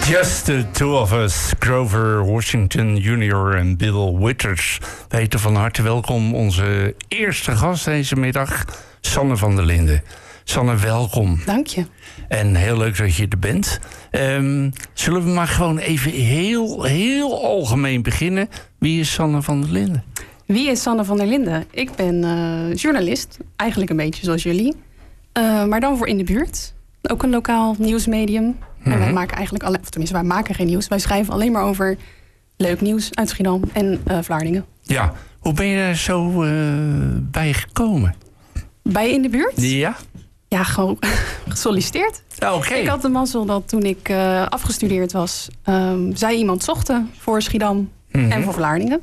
Just the two of us, Grover Washington Jr. en Bill Withers. We heten van harte welkom onze eerste gast deze middag, Sanne van der Linden. Sanne, welkom. Dank je. En heel leuk dat je er bent. Zullen we maar gewoon even heel algemeen beginnen. Wie is Sanne van der Linden? Wie is Sanne van der Linden? Ik ben journalist, eigenlijk een beetje zoals jullie. Maar dan voor In de Buurt. Ook een lokaal nieuwsmedium. En wij maken eigenlijk wij maken geen nieuws. Wij schrijven alleen maar over leuk nieuws uit Schiedam en Vlaardingen. Ja, hoe ben je daar zo bij gekomen? Bij In de Buurt? Ja. Ja, gewoon gesolliciteerd. Oké. Ik had de mazzel dat toen ik afgestudeerd was, zij iemand zochten voor Schiedam en voor Vlaardingen.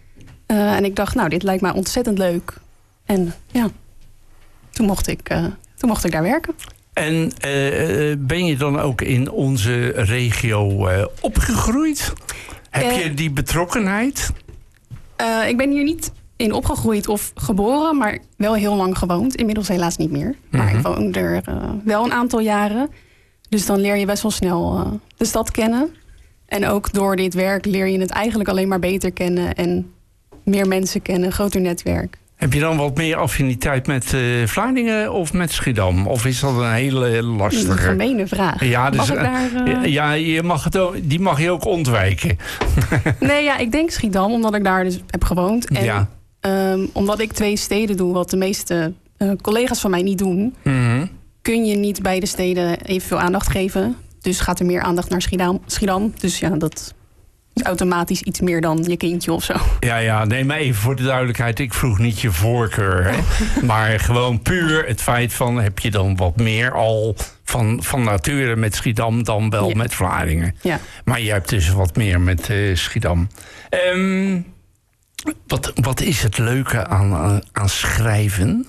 En ik dacht, nou, dit lijkt mij ontzettend leuk. En ja, toen mocht ik daar werken. En ben je dan ook in onze regio opgegroeid? Heb je die betrokkenheid? Ik ben hier niet in opgegroeid of geboren, maar wel heel lang gewoond. Inmiddels helaas niet meer. Maar ik woon er wel een aantal jaren. Dus dan leer je best wel snel de stad kennen. En ook door dit werk leer je het eigenlijk alleen maar beter kennen. En meer mensen kennen, een groter netwerk. Heb je dan wat meer affiniteit met Vlaardingen of met Schiedam? Of is dat een hele lastige? Een gemene vraag. Ja, dus, mag ik daar, ja, die mag je ook ontwijken. Nee, ja, ik denk Schiedam, omdat ik daar dus heb gewoond. En ja. Omdat ik 2 steden doe, wat de meeste collega's van mij niet doen, kun je niet beide steden evenveel aandacht geven. Dus gaat er meer aandacht naar Schiedam. Dus ja, dat is automatisch iets meer dan je kindje of zo. Ja, nee, maar even voor de duidelijkheid. Ik vroeg niet je voorkeur. Hè? Maar gewoon puur het feit van, heb je dan wat meer al van nature met Schiedam dan wel met Vlaardingen. Ja. Maar je hebt dus wat meer met Schiedam. Wat is het leuke aan schrijven?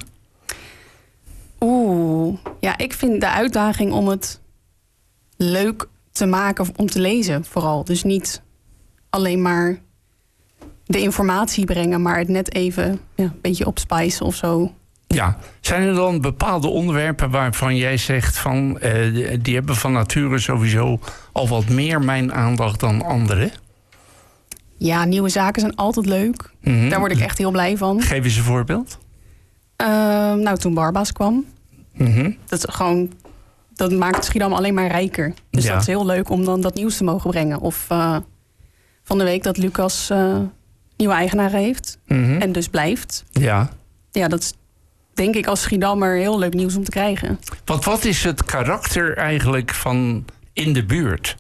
Ja, ik vind de uitdaging om het leuk te maken om te lezen vooral. Dus niet alleen maar de informatie brengen, maar het net even een beetje opspicen of zo. Ja, zijn er dan bepaalde onderwerpen waarvan jij zegt van die hebben van nature sowieso al wat meer mijn aandacht dan andere? Ja, nieuwe zaken zijn altijd leuk. Daar word ik echt heel blij van. Geef eens een voorbeeld. Toen Barba's kwam. Dat maakt Schiedam alleen maar rijker. Dus dat is heel leuk om dan dat nieuws te mogen brengen. Of van de week dat Lucas nieuwe eigenaren heeft. En dus blijft. Ja, dat is denk ik als Schiedammer heel leuk nieuws om te krijgen. Wat is het karakter eigenlijk van In de Buurt?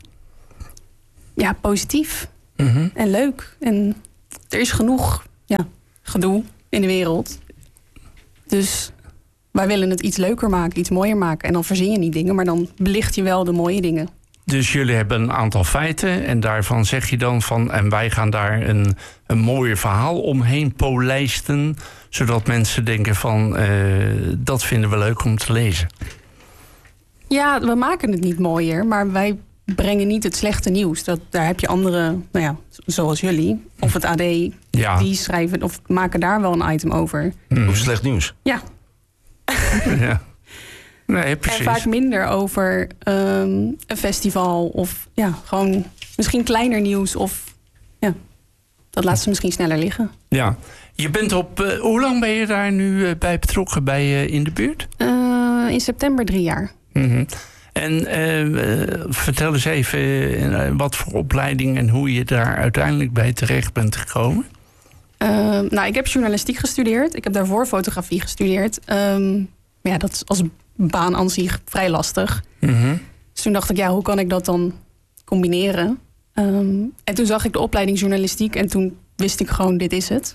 Ja, positief. En leuk. En er is genoeg gedoe in de wereld. Dus wij willen het iets leuker maken, iets mooier maken. En dan verzin je niet dingen, maar dan belicht je wel de mooie dingen. Dus jullie hebben een aantal feiten en daarvan zeg je dan van, en wij gaan daar een mooi verhaal omheen polijsten, zodat mensen denken van, dat vinden we leuk om te lezen. Ja, we maken het niet mooier, maar wij brengen niet het slechte nieuws. Daar heb je anderen, zoals jullie, of het AD, die schrijven of maken daar wel een item over. Over slecht nieuws? Ja. Ja. Nee, precies. En vaak minder over een festival of gewoon misschien kleiner nieuws of dat laat ze misschien sneller liggen. Ja. Je bent hoe lang ben je daar nu bij betrokken bij In de Buurt? In september 3 jaar. En vertel eens even wat voor opleiding en hoe je daar uiteindelijk bij terecht bent gekomen. Ik heb journalistiek gestudeerd. Ik heb daarvoor fotografie gestudeerd. Dat is als baan aan zich vrij lastig. Dus toen dacht ik, hoe kan ik dat dan combineren? En toen zag ik de opleiding journalistiek en toen wist ik gewoon, dit is het.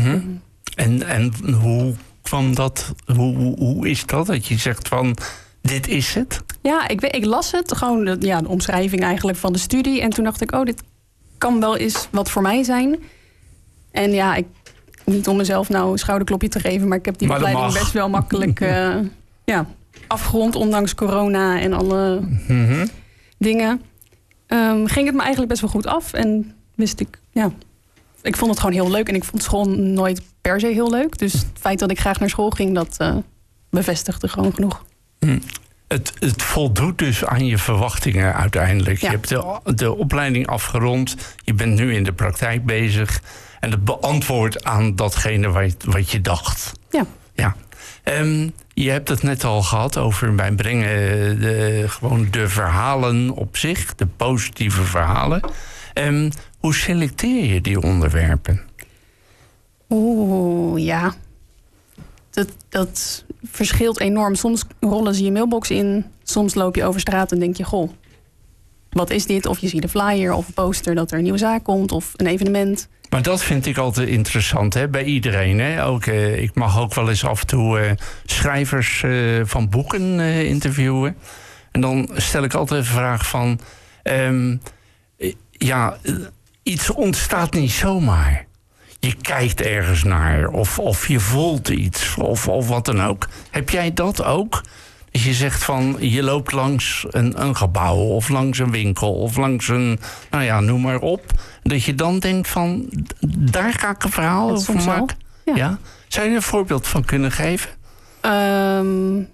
En hoe kwam dat? Hoe is dat je zegt van, dit is het? Ja, ik las het. Gewoon de omschrijving eigenlijk van de studie. En toen dacht ik, dit kan wel eens wat voor mij zijn. En niet om mezelf nou een schouderklopje te geven, maar ik heb die opleiding best wel makkelijk afgerond, ondanks corona en alle dingen. Ging het me eigenlijk best wel goed af. En wist ik, ik vond het gewoon heel leuk. En ik vond school nooit per se heel leuk. Dus het feit dat ik graag naar school ging, dat bevestigde gewoon genoeg. het voldoet dus aan je verwachtingen uiteindelijk. Ja. Je hebt de opleiding afgerond. Je bent nu in de praktijk bezig. En het beantwoordt aan datgene wat je dacht. Ja. Je hebt het net al gehad over wij brengen gewoon de verhalen op zich. De positieve verhalen. Hoe selecteer je die onderwerpen? Ja. Dat verschilt enorm. Soms rollen ze je mailbox in. Soms loop je over straat en denk je, goh, wat is dit? Of je ziet een flyer of een poster dat er een nieuwe zaak komt of een evenement. Maar dat vind ik altijd interessant, hè? Bij iedereen. Hè? Ook, ik mag ook wel eens af en toe schrijvers van boeken interviewen. En dan stel ik altijd de vraag van... iets ontstaat niet zomaar. Je kijkt ergens naar of je voelt iets of wat dan ook. Heb jij dat ook? Dus je zegt van, je loopt langs een gebouw of langs een winkel of langs een, noem maar op. Dat je dan denkt van, daar ga ik een verhaal over maken. Ja. Zou je er een voorbeeld van kunnen geven? Een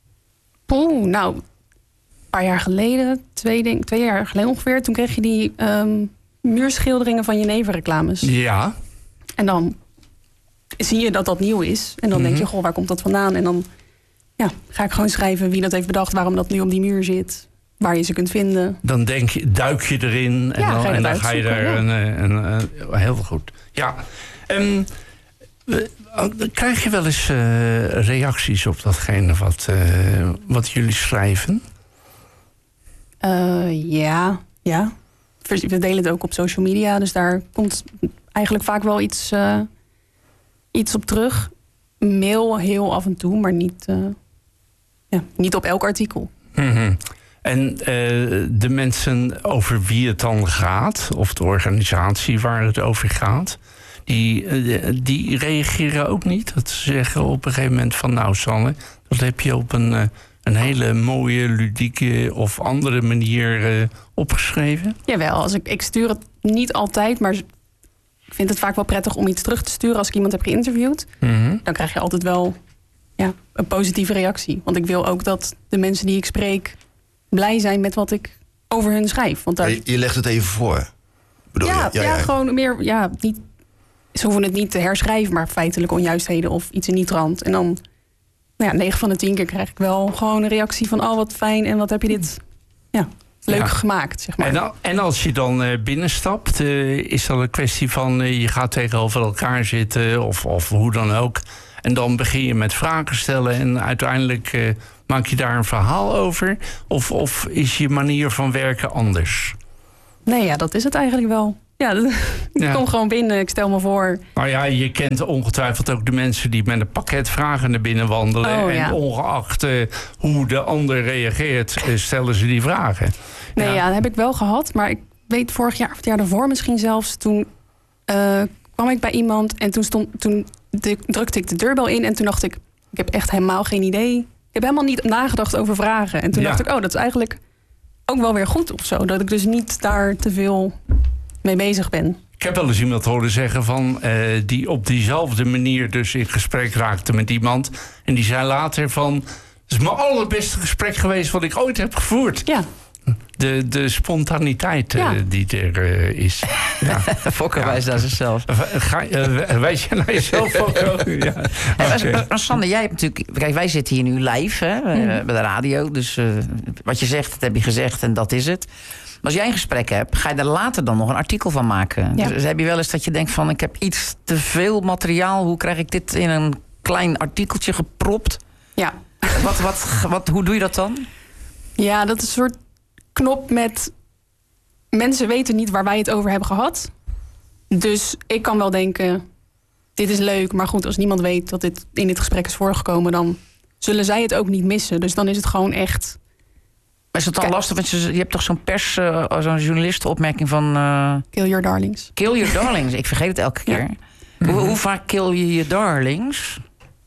paar jaar geleden, 2 jaar geleden ongeveer, toen kreeg je die muurschilderingen van Jenever-reclames. Ja. En dan zie je dat nieuw is. En dan denk je, goh, waar komt dat vandaan? En dan ga ik gewoon schrijven wie dat heeft bedacht, waarom dat nu op die muur zit, waar je ze kunt vinden. Dan duik je erin en dan ga je daar heel goed. Ja. Krijg je wel eens reacties op datgene wat jullie schrijven? Ja. We delen het ook op social media, dus daar komt eigenlijk vaak wel iets op terug. Mail heel af en toe, maar niet op elk artikel. Mm-hmm. En de mensen over wie het dan gaat, of de organisatie waar het over gaat, die reageren ook niet. Dat ze zeggen op een gegeven moment van, nou Sanne, dat heb je op een hele mooie, ludieke of andere manier opgeschreven. Jawel, ik stuur het niet altijd, maar ik vind het vaak wel prettig om iets terug te sturen als ik iemand heb geïnterviewd. Mm-hmm. Dan krijg je altijd wel een positieve reactie. Want ik wil ook dat de mensen die ik spreek blij zijn met wat ik over hun schrijf. Want je legt het even voor. Bedoel je? Gewoon meer. Niet, ze hoeven het niet te herschrijven, maar feitelijke onjuistheden of iets in die trant. En dan 9 van de 10 keer krijg ik wel gewoon een reactie van, oh wat fijn en wat heb je dit leuk gemaakt, zeg maar. En als je dan binnenstapt, is dat een kwestie van je gaat tegenover elkaar zitten of hoe dan ook. En dan begin je met vragen stellen en uiteindelijk maak je daar een verhaal over? Of is je manier van werken anders? Nee, dat is het eigenlijk wel. Ik kom gewoon binnen, ik stel me voor. Nou ja, je kent ongetwijfeld ook de mensen die met een pakket vragen naar binnen wandelen. En ongeacht hoe de ander reageert, stellen ze die vragen. Nee, dat heb ik wel gehad. Maar ik weet vorig jaar of het jaar daarvoor misschien zelfs, toen kwam ik bij iemand en toen drukte ik de deurbel in. En toen dacht ik heb echt helemaal geen idee. Ik heb helemaal niet nagedacht over vragen. En toen dacht ik, dat is eigenlijk ook wel weer goed of zo. Dat ik dus niet daar te veel mee bezig ben. Ik heb wel eens iemand horen zeggen van die op diezelfde manier dus in gesprek raakte met iemand. En die zei later van, het is mijn allerbeste gesprek geweest wat ik ooit heb gevoerd. Ja. De spontaniteit die er is. Ja. Fokker wijst naar zichzelf. Wijs je naar jezelf, Fokker? Ja. Okay. Sander, jij hebt natuurlijk... Kijk, wij zitten hier nu live bij de radio. Dus wat je zegt, dat heb je gezegd en dat is het. Maar als jij een gesprek hebt, ga je daar later dan nog een artikel van maken. Ja. Dus heb je wel eens dat je denkt van, ik heb iets te veel materiaal. Hoe krijg ik dit in een klein artikeltje gepropt? Ja. Hoe doe je dat dan? Ja, dat is een soort knop met mensen weten niet waar wij het over hebben gehad. Dus ik kan wel denken, dit is leuk. Maar goed, als niemand weet dat dit in dit gesprek is voorgekomen, dan zullen zij het ook niet missen. Dus dan is het gewoon echt. Maar is het dan lastig? Want je hebt toch zo'n zo'n journalistenopmerking van kill your darlings. Kill your darlings. Ik vergeet het elke keer. Ja. Hoe vaak kill je je darlings?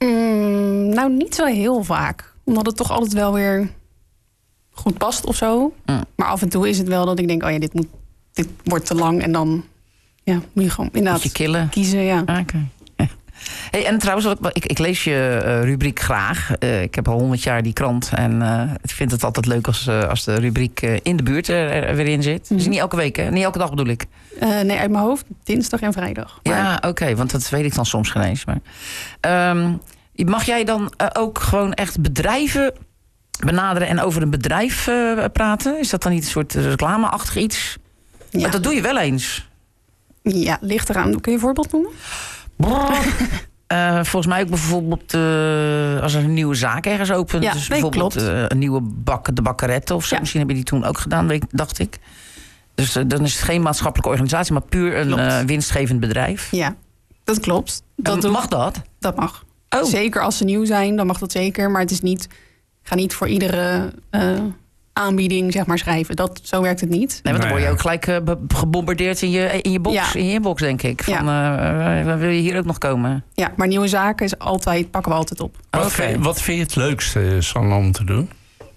Nou, niet zo heel vaak. Omdat het toch altijd wel weer goed past of zo. Maar af en toe is het wel dat ik denk, dit wordt te lang. En dan moet je gewoon inderdaad killen. Kiezen. Ja. Okay. Hey, en trouwens, ik lees je rubriek graag. Ik heb al 100 jaar die krant. En ik vind het altijd leuk als de rubriek in de buurt er weer in zit. Dus niet elke week, hè? Niet elke dag bedoel ik. Nee, uit mijn hoofd dinsdag en vrijdag. Maar... Ja, oké, want dat weet ik dan soms geen eens. Maar, mag jij dan ook gewoon echt bedrijven benaderen en over een bedrijf praten? Is dat dan niet een soort reclameachtig iets? Ja. Maar dat doe je wel eens. Ja, ligt eraan. Kun je een voorbeeld noemen? Volgens mij ook bijvoorbeeld als er een nieuwe zaak ergens opent. Ja, dus bijvoorbeeld een nieuwe de bakkerette of zo. Ja. Misschien heb je die toen ook gedaan, dacht ik. Dus dan is het geen maatschappelijke organisatie, maar puur een winstgevend bedrijf. Ja, dat klopt. Mag dat? Dat mag. Oh. Zeker als ze nieuw zijn, dan mag dat zeker. Maar het is niet, ga niet voor iedere aanbieding zeg maar schrijven. Zo werkt het niet. Nee, want dan word je ook gelijk gebombardeerd in je box. Ja. In je inbox, denk ik. Van, wil je hier ook nog komen? Ja, maar nieuwe zaken pakken we altijd op. Wat vind je het leukste, Sanne, om te doen?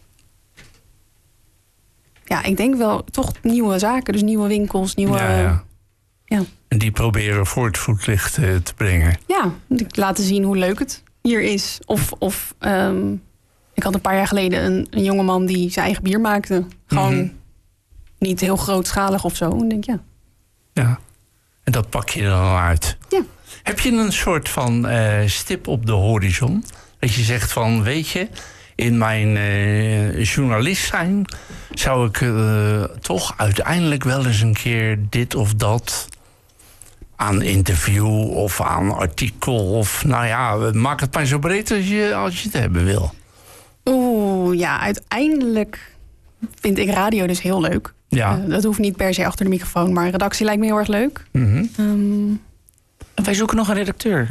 Ja, ik denk wel toch nieuwe zaken. Dus nieuwe winkels, nieuwe... Ja. En die proberen voor het voetlicht te brengen. Ja, laten zien hoe leuk het hier is. Of ik had een paar jaar geleden een jongeman die zijn eigen bier maakte. Gewoon niet heel grootschalig of zo. En denk Ja, en dat pak je er dan uit. Ja. Heb je een soort van stip op de horizon? Dat je zegt van, weet je, in mijn journalist zijn zou ik toch uiteindelijk wel eens een keer dit of dat aan interview of aan artikel of maak het maar zo breed als je het hebben wil. Uiteindelijk vind ik radio dus heel leuk. Ja. Dat hoeft niet per se achter de microfoon, maar redactie lijkt me heel erg leuk. Wij zoeken nog een redacteur.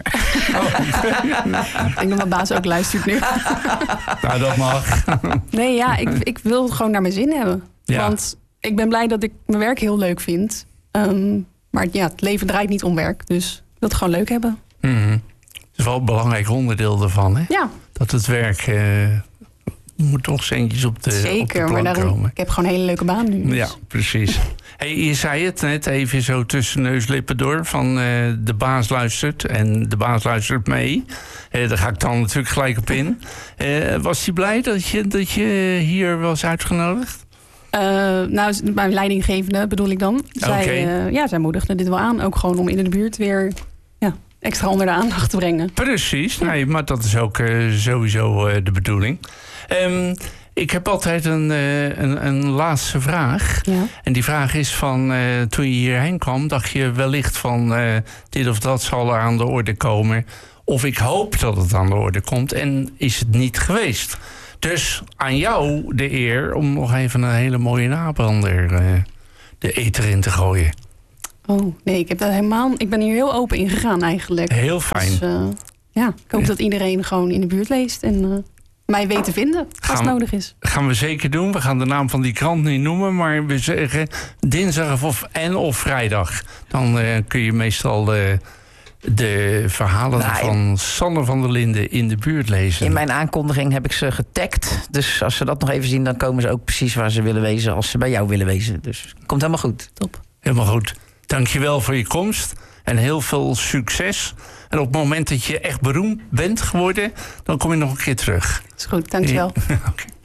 Ik denk dat mijn baas ook luistert nu. Nou, dat mag. Nee, ik wil het gewoon naar mijn zin hebben. Ja. Want ik ben blij dat ik mijn werk heel leuk vind. Maar het leven draait niet om werk. Dus ik wil het gewoon leuk hebben. Het is wel een belangrijk onderdeel ervan, hè? Ja. Dat het werk moet toch centjes op de plank komen. Ik heb gewoon een hele leuke baan nu. Dus. Ja, precies. Hey, je zei het net even zo tussen neus en lippen door. Van de baas luistert en de baas luistert mee. Daar ga ik dan natuurlijk gelijk op in. Was hij blij dat je hier was uitgenodigd? Mijn leidinggevende bedoel ik dan. Zij moedigde dit wel aan. Ook gewoon om in de buurt weer extra onder de aandacht te brengen. Precies, nee, maar dat is ook sowieso de bedoeling. Ik heb altijd een laatste vraag. Ja. En die vraag is van, toen je hierheen kwam, dacht je wellicht van dit of dat zal er aan de orde komen. Of ik hoop dat het aan de orde komt. En is het niet geweest. Dus aan jou de eer om nog even een hele mooie nabrander de ether in te gooien. Oh, nee, ik ben hier heel open in gegaan eigenlijk. Heel fijn. Dus, ik hoop dat iedereen gewoon in de buurt leest en mij weet te vinden als het nodig is. Gaan we zeker doen. We gaan de naam van die krant niet noemen, maar we zeggen dinsdag of vrijdag. Dan kun je meestal de verhalen van Sanne van der Linden in de buurt lezen. In mijn aankondiging heb ik ze getagd. Dus als ze dat nog even zien, dan komen ze ook precies waar ze willen wezen als ze bij jou willen wezen. Dus komt helemaal goed. Top. Helemaal goed. Dankjewel voor je komst en heel veel succes. En op het moment dat je echt beroemd bent geworden, dan kom je nog een keer terug. Is goed, dankjewel. Oké.